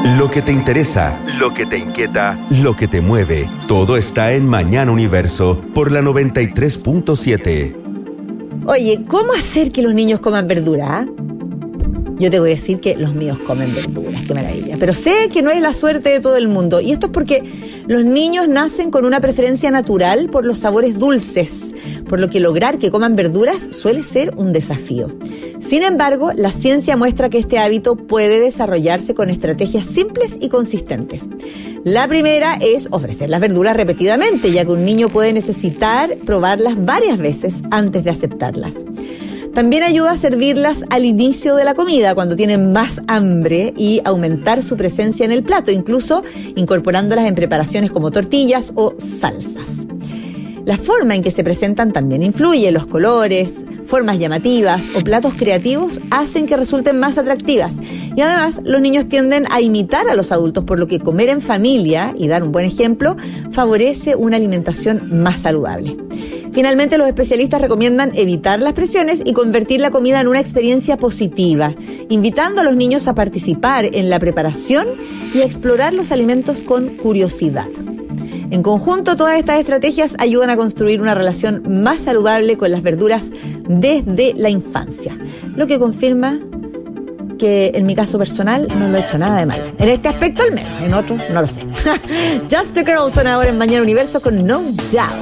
Lo que te interesa, lo que te inquieta, lo que te mueve, todo está en Mañana Universo por la 93.7. Oye, ¿cómo hacer que los niños coman verdura? Yo te voy a decir que los míos comen verduras, qué maravilla. Pero sé que no es la suerte de todo el mundo. Y esto es porque los niños nacen con una preferencia natural por los sabores dulces, por lo que lograr que coman verduras suele ser un desafío. Sin embargo, la ciencia muestra que este hábito puede desarrollarse con estrategias simples y consistentes. La primera es ofrecer las verduras repetidamente, ya que un niño puede necesitar probarlas varias veces antes de aceptarlas. También ayuda a servirlas al inicio de la comida, cuando tienen más hambre, y aumentar su presencia en el plato, incluso incorporándolas en preparaciones como tortillas o salsas. La forma en que se presentan también influye. Los colores, formas llamativas o platos creativos hacen que resulten más atractivas. Y además, los niños tienden a imitar a los adultos, por lo que comer en familia y dar un buen ejemplo favorece una alimentación más saludable. Finalmente, los especialistas recomiendan evitar las presiones y convertir la comida en una experiencia positiva, invitando a los niños a participar en la preparación y a explorar los alimentos con curiosidad. En conjunto, todas estas estrategias ayudan a construir una relación más saludable con las verduras desde la infancia, lo que confirma que en mi caso personal no lo he hecho nada de mal. En este aspecto al menos, en otros no lo sé. Just a Girl suena ahora en Mañana Universo con No Doubt.